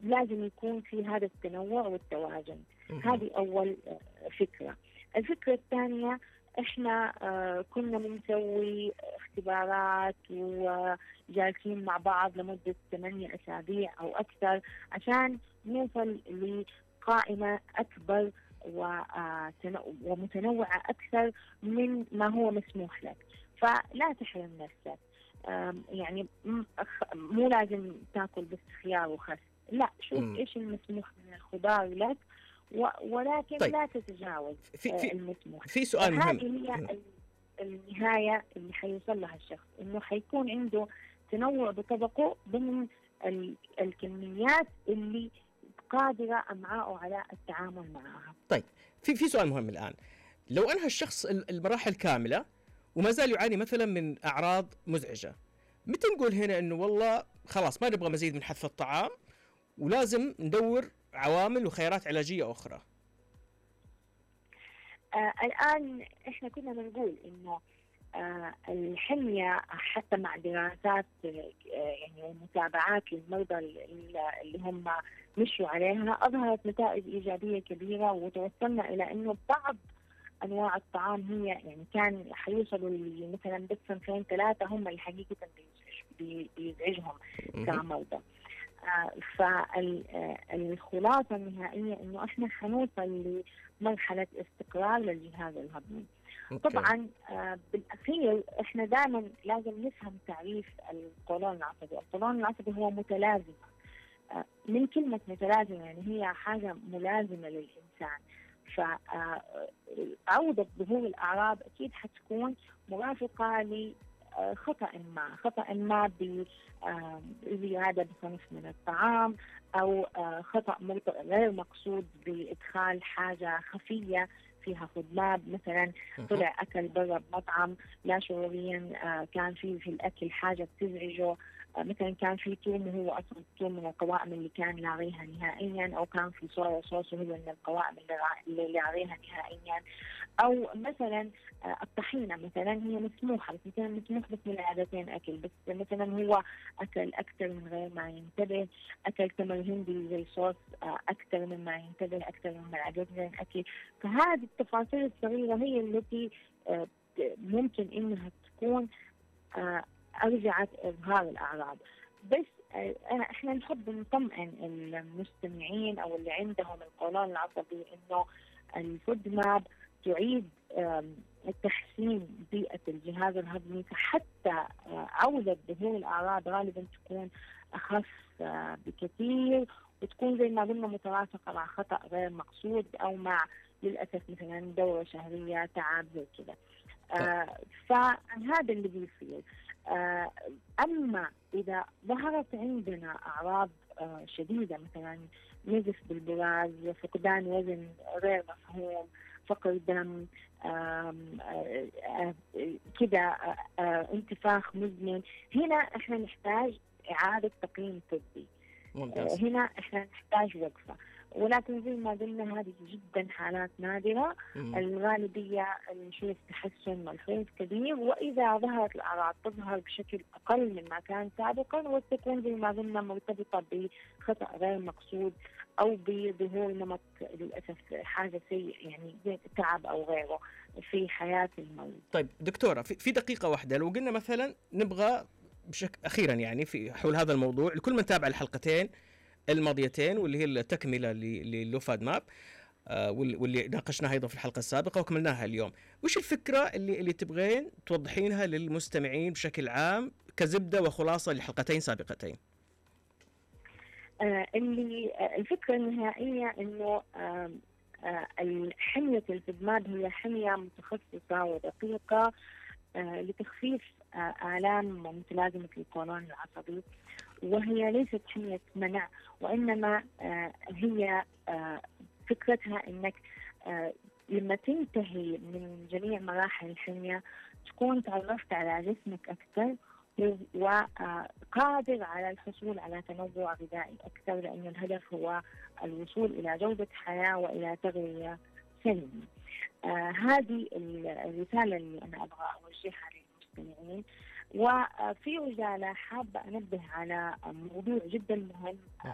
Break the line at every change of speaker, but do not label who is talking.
لازم يكون في هذا التنوع والتوازن. هذه أول فكرة. الفكرة الثانية، إحنا كنا بنسوي اختبارات وجالسين مع بعض لمدة 8 أسابيع أو أكثر عشان نوصل لقائمة أكبر ومتنوعة أكثر من ما هو مسموح لك. فلا تحرم نفسك. يعني مو لازم تاكل بس خيار وخس، لا، شوف ايش المسموح من الخضار لك، ولكن
طيب.
لا تتجاوز المسموح.
في سؤال مهم.
هذه هي النهاية اللي حيوصل لها الشخص، انه حيكون عنده تنوع بطبقه ضمن الكميات اللي قادرة أمعاءه على التعامل معها.
طيب، في سؤال مهم الآن. لو أنهى الشخص المراحل كاملة وما زال يعاني مثلا من أعراض مزعجة، متى نقول هنا أنه والله خلاص ما نبغى مزيد من حذف الطعام ولازم ندور عوامل وخيارات علاجية أخرى؟
الآن إحنا كنا بنقول إنه الحمية حتى مع دراسات يعني ومتابعات للمرضى اللي هم مشوا عليها أظهرت نتائج إيجابية كبيرة، وتوصلنا إلى إنه بعض أنواع الطعام هي يعني كان حيوصلوا مثلا بس 2-3 هم اللي حقيقة بيزعجهم كمرضى. فالخلاصة النهائية إنه إحنا حنوصل لمرحلة استقرار للجهاز الهضمي. طبعا بالأخير إحنا دائما لازم نفهم تعريف القولون العصبي. القولون العصبي هو متلازمة، من كلمة متلازمة يعني هي حاجة ملازمة للإنسان. فعودة ظهور الأعراض أكيد حتكون مرافقة لخطأ ما بزيادة بصنف من الطعام، أو خطأ غير مقصود بإدخال حاجة خفية فيها خضلاب. مثلا طلع أكل برا بمطعم لا شعوريا كان في الأكل حاجة بتزعجه، مثلا كان في توم وهو أصلا التوم من القوائم اللي كان لاغيها نهائيا، أو كان في صويا صوص وهو من القوائم اللي لاغيها نهائيا، أو مثلا الطحينة مثلا هي مسموحة، بس مثلا مسموح بس من عادتين أكل، بس مثلا هو أكل أكثر من غير ما ينتبه، أكل تمر هندي زي صوص أكثر مما ينتبه، أكثر من معلقتين أكل. فهذه التفاصيل الصغيرة هي التي ممكن إنها تكون أرجعت إظهار الأعراض. بس إحنا نحب نطمئن المستمعين أو اللي عندهم القولون العصبي إنه الفود ماب تعيد تحسين بيئة الجهاز الهضمي، فحتى عودة ظهور الأعراض غالبا تكون أخف بكثير، وتكون زي ما قلنا مترافقة مع خطأ غير مقصود، أو مع للأسف مثلا دورة شهرية، تعب زي كده. فهذا اللي بيصير. أما إذا ظهرت عندنا أعراض شديدة، مثلا نزف بالبراز، فقدان وزن غير مفهوم، فقر دم، كده انتفاخ مزمن، هنا احنا نحتاج إعادة تقييم طبي. هنا احنا نحتاج وقفة، ولكن زي ما قلنا هذه جدا حالات نادرة. الغالبية نشوف تحسن ملحوظ كبير، وإذا ظهرت الأعراض تظهر بشكل أقل مما كان سابقا، وتكون زي ما قلنا مرتبطة بخطأ غير مقصود أو بظهور نمط للأسف حاجة سيء، يعني زي تعب أو غيره في حياة المريض.
طيب دكتورة، في دقيقة واحدة لو قلنا مثلا نبغى أخيرا يعني في حول هذا الموضوع، لكل من تابع الحلقتين الماضيتين واللي هي التكملة للوفاد ماب، واللي ناقشناها أيضا في الحلقة السابقة وكملناها اليوم، وش الفكرة اللي تبغين توضحينها للمستمعين بشكل عام كزبدة وخلاصة لحلقتين سابقتين؟
الفكرة النهائية إنه حمية الفود ماب هي حمية متخصصة ودقيقة لتخفيف آلام ومتلازمة القولون العصبي، وهي ليست حمية منع، وإنما هي فكرتها إنك لما تنتهي من جميع مراحل الحمية تكون تعرفت على جسمك أكثر، وقادر على الحصول على تنوع غذائي أكثر، لأن الهدف هو الوصول إلى جودة حياة وإلى تغذية سليمة. هذه الرسالة اللي أنا أبغى أوجهها للمستمعين. وفي رجالة حابة أنبه على موضوع جدا مهم